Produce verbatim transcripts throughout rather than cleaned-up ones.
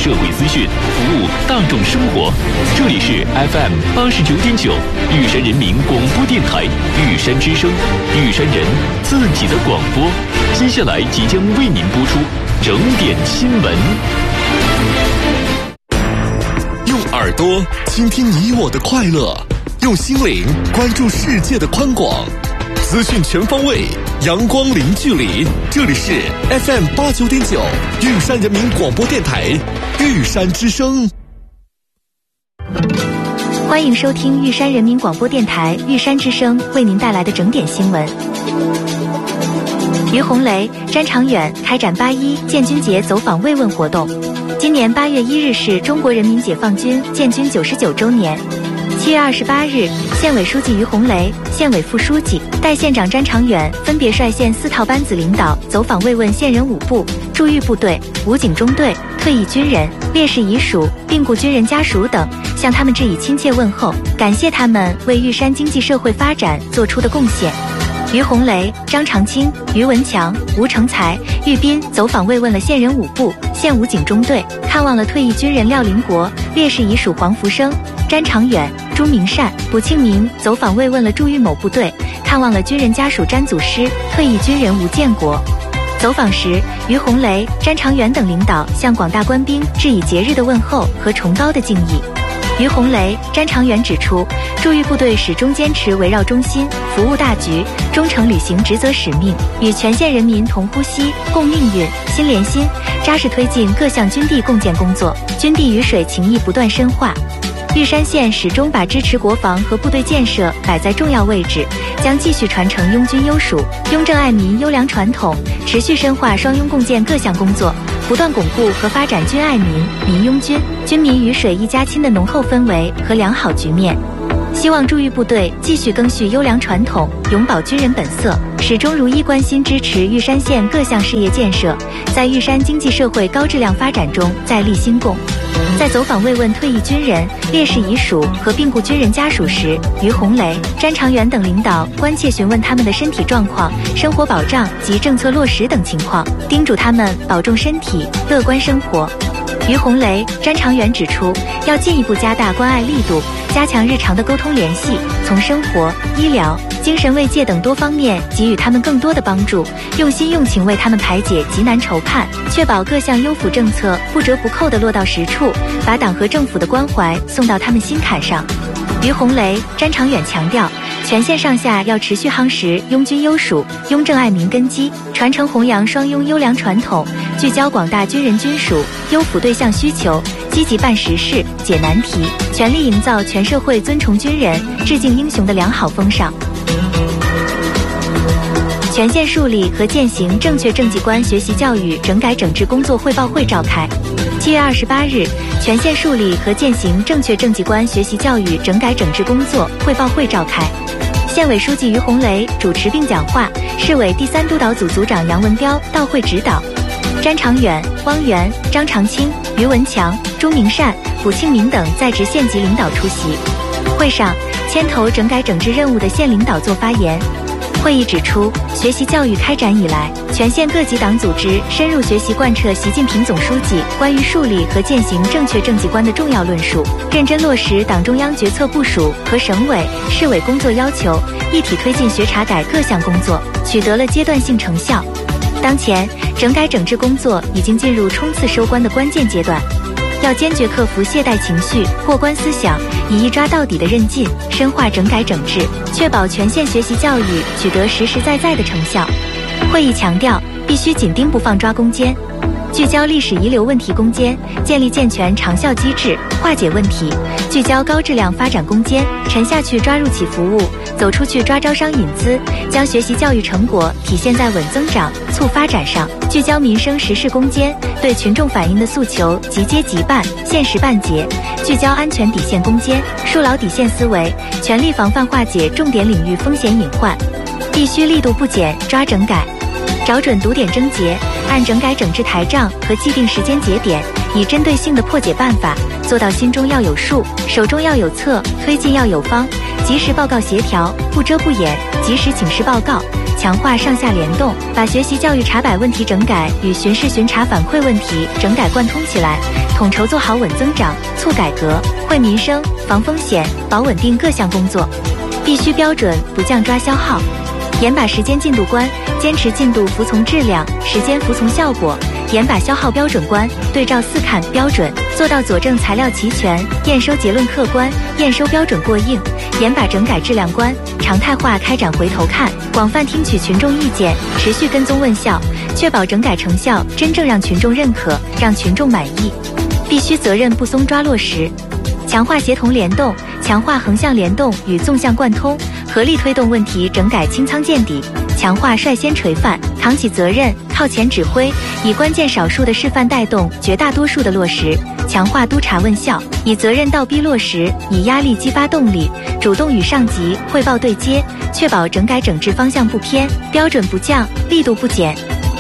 社会资讯，服务大众生活。这里是 F M 八十九点九，玉山人民广播电台玉山之声，玉山人自己的广播。接下来即将为您播出整点新闻。 用耳朵倾听你我的快乐，用心灵关注世界的宽广。资讯全方位，阳光零距离。这里是 F M 八九点九，玉山人民广播电台玉山之声。 欢迎收听玉山人民广播电台玉山之声为您带来的整点新闻。于洪雷、詹长远开展八一建军节走访慰问活动。今年八月一日是中国人民解放军建军九十九周年。七月二十八日，县委书记于洪雷、县委副书记、代县长詹长远分别率县四套班子领导走访慰问县人武部、驻豫部队、武警中队、退役军人、烈士遗属、病故军人家属等，向他们致以亲切问候，感谢他们为玉山经济社会发展做出的贡献。于洪雷、张长青、于文强、吴成才、玉斌走访慰问了县人武部、县武警中队，看望了退役军人廖林国、烈士遗属黄福生、詹长远、朱明善、卜庆明走访慰问了驻豫某部队，看望了军人家属詹祖师、退役军人吴建国。走访时，于洪雷、詹长远等领导向广大官兵致以节日的问候和崇高的敬意。于洪雷、詹长远指出，驻豫部队始终坚持围绕中心、服务大局，忠诚履行职责使命，与全县人民同呼吸、共命运、心连心，扎实推进各项军地共建工作，军地与水情谊不断深化。玉山县始终把支持国防和部队建设摆在重要位置，将继续传承拥军优属、拥正爱民优良传统，持续深化双拥共建各项工作，不断巩固和发展军爱民、民拥军、军民与水一家亲的浓厚氛围和良好局面。希望驻豫部队继续赓续优良传统，永葆军人本色，始终如一关心支持玉山县各项事业建设，在玉山经济社会高质量发展中再立新功。在走访慰问退役军人、烈士遗属和病故军人家属时，于洪雷、詹长远等领导关切询问他们的身体状况、生活保障及政策落实等情况，叮嘱他们保重身体，乐观生活。于洪雷、詹长远指出，要进一步加大关爱力度，加强日常的沟通联系，从生活、医疗、精神慰藉等多方面给予他们更多的帮助，用心用情为他们排解急难愁盼，确保各项优抚政策不折不扣地落到实处，把党和政府的关怀送到他们心坎上。于洪雷、詹长远强调，全县上下要持续夯实拥军优属、拥正爱民根基，传承弘扬双拥优良传统，聚焦广大军人军属，优抚对象需求，积极办实事、解难题，全力营造全社会尊崇军人、致敬英雄的良好风尚。全县树立和践行正确政绩观学习教育整改整治工作汇报会召开。七月二十八日，全县树立和践行正确政绩观学习教育整改整治工作汇报会召开。县委书记于洪雷主持并讲话，市委第三督导组组长杨文彪到会指导。詹长远、汪源、张长青、于文强、朱明善、卜庆民等在职县级领导出席。会上，牵头整改整治任务的县领导作发言。会议指出，学习教育开展以来，全县各级党组织深入学习贯彻习近平总书记关于树立和践行正确政绩观的重要论述，认真落实党中央决策部署和省委、市委工作要求，一体推进学查改各项工作，取得了阶段性成效。当前，整改整治工作已经进入冲刺收官的关键阶段。要坚决克服懈怠情绪、过关思想，以一抓到底的韧劲，深化整改整治，确保全县学习教育取得实实在在的成效。会议强调，必须紧盯不放抓攻坚，聚焦历史遗留问题攻坚，建立健全长效机制，化解问题，聚焦高质量发展攻坚，沉下去抓入企服务，走出去抓招商引资，将学习教育成果体现在稳增长、促发展上，聚焦民生实事攻坚，对群众反映的诉求即接即办，限时办结，聚焦安全底线攻坚，树牢底线思维，全力防范化解重点领域风险隐患，必须力度不减抓整改，找准堵点症结， 按整改整治台账和既定时间节点，以针对性的破解办法，做到心中要有数，手中要有策，推进要有方，及时报告协调，不遮不掩，及时请示报告，强化上下联动，把学习教育查摆问题整改与巡视巡查反馈问题整改贯通起来，统筹做好稳增长、促改革、惠民生、防风险、保稳定各项工作，必须标准不降抓消耗，严把时间进度关，坚持进度服从质量，时间服从效果，严把消耗标准关，对照四看标准，做到佐证材料齐全，验收结论客观，验收标准过硬，严把整改质量关，常态化开展回头看，广泛听取群众意见，持续跟踪问效，确保整改成效真正让群众认可，让群众满意，必须责任不松抓落实，强化协同联动，强化横向联动与纵向贯通，合力推动问题整改清仓见底，强化率先垂范，扛起责任，靠前指挥，以关键少数的示范带动绝大多数的落实，强化督查问效，以责任倒逼落实，以压力激发动力，主动与上级汇报对接，确保整改整治方向不偏，标准不降，力度不减。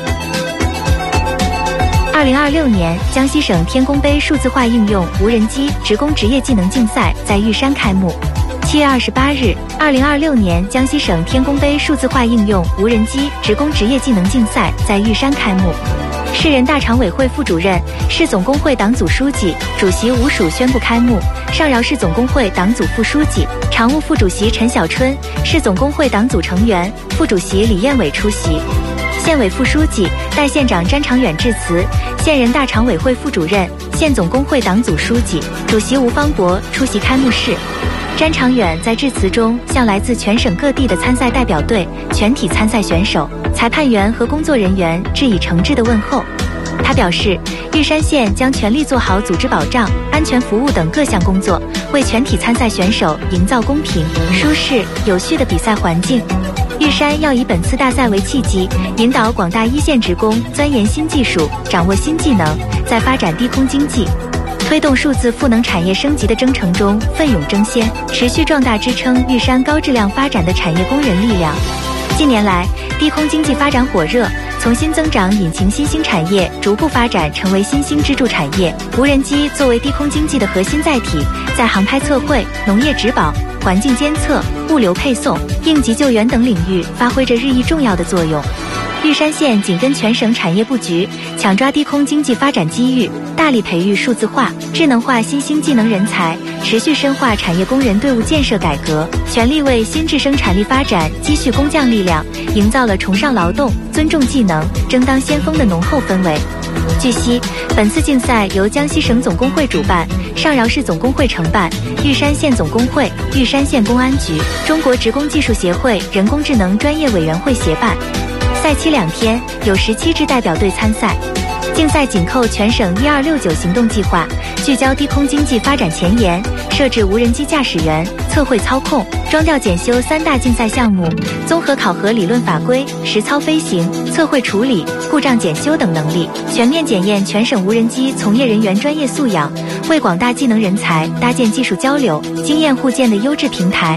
二零二六年，江西省天工杯数字化应用无人机职工职业技能竞赛在玉山开幕。七月二十八日，二零二六年江西省天工杯数字化应用无人机职工职业技能竞赛在玉山开幕。市人大常委会副主任、市总工会党组书记、主席吴曙宣布开幕，上饶市总工会党组副书记、常务副主席陈小春，市总工会党组成员、副主席李彦伟出席。县委副书记、代县长詹长远致辞，县人大常委会副主任、县总工会党组书记、主席吴方博出席开幕式。詹长远在致辞中向来自全省各地的参赛代表队、全体参赛选手、裁判员和工作人员致以诚挚的问候。他表示，玉山县将全力做好组织保障、安全服务等各项工作，为全体参赛选手营造公平、舒适、有序的比赛环境。玉山要以本次大赛为契机，引导广大一线职工钻研新技术，掌握新技能，在发展低空经济、推动数字赋能产业升级的征程中奋勇争先，持续壮大支撑玉山高质量发展的产业工人力量。近年来，低空经济发展火热，从新增长引擎新兴产业逐步发展成为新兴支柱产业。无人机作为低空经济的核心载体，在航拍测绘、农业植保、环境监测、物流配送、应急救援等领域发挥着日益重要的作用。玉山县紧跟全省产业布局，抢抓低空经济发展机遇，大力培育数字化、智能化新兴技能人才，持续深化产业工人队伍建设改革，全力为新质生产力发展积蓄工匠力量，营造了崇尚劳动、尊重技能、争当先锋的浓厚氛围。据悉，本次竞赛由江西省总工会主办，上饶市总工会承办，玉山县总工会、玉山县公安局、中国职工技术协会人工智能专业委员会协办。赛期两天，有十七支代表队参赛。竞赛紧扣全省一二六九行动计划，聚焦低空经济发展前沿，设置无人机驾驶员、测绘操控、装调检修三大竞赛项目，综合考核理论法规、实操飞行、测绘处理、故障检修等能力，全面检验全省无人机从业人员专业素养，为广大技能人才搭建技术交流、经验互鉴的优质平台。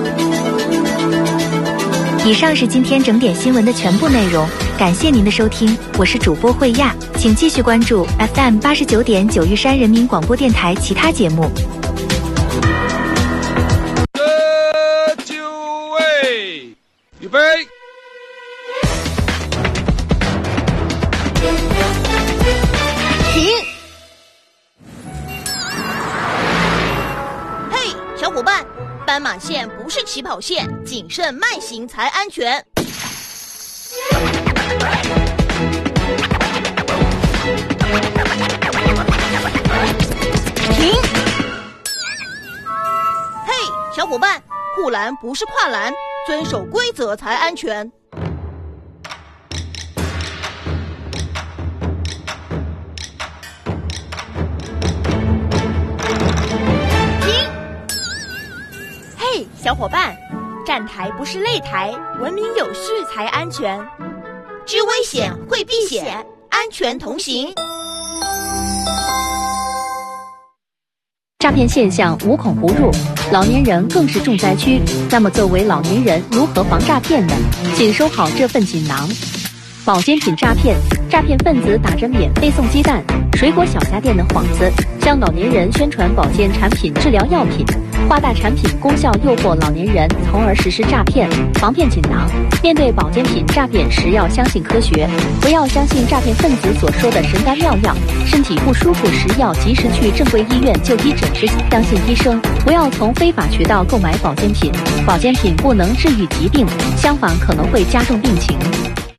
以上是今天整点新闻的全部内容，感谢您的收听，我是主播慧亚，请继续关注 F M 八十九点九玉山人民广播电台其他节目。 这就位，预备。 停！嘿，小伙伴，斑马线不是起跑线，谨慎慢行才安全。停！嘿，小伙伴，护栏不是跨栏，遵守规则才安全。 小伙伴，站台不是擂台，文明有序才安全。 知危险会避险，安全同行。 诈骗现象无孔不入，老年人更是重灾区。那么作为老年人如何防诈骗呢？请收好这份锦囊。 保健品诈骗，诈骗分子打着免费送鸡蛋、水果小家电的幌子，向老年人宣传保健产品、治疗药品，夸大产品功效诱惑老年人，从而实施诈骗，防骗锦囊。面对保健品诈骗时，要相信科学，不要相信诈骗分子所说的神丹妙药。身体不舒服时，要及时去正规医院就医诊治，相信医生，不要从非法渠道购买保健品。保健品不能治愈疾病，相反可能会加重病情。